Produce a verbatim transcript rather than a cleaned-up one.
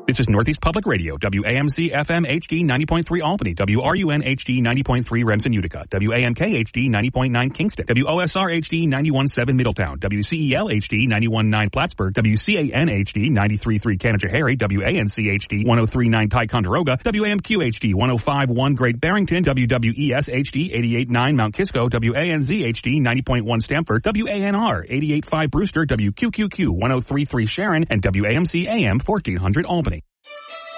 This is Northeast Public Radio, W A M C F M H D ninety point three Albany, W R U N H D ninety point three Remsen, Utica, W A M K H D ninety point nine Kingston, W O S R H D ninety-one point seven Middletown, W C E L H D ninety-one point nine Plattsburgh, W C A N H D ninety-three point three Canajoharie, W A N C H D one oh three point nine Ticonderoga, W A M Q H D one oh five point one Great Barrington, W W E S H D eighty-eight point nine Mount Kisco, W A N Z H D ninety point one Stamford, W A N R eighty-eight point five Brewster, W Q Q Q one oh three point three Sharon, and W A M C A M fourteen hundred Albany.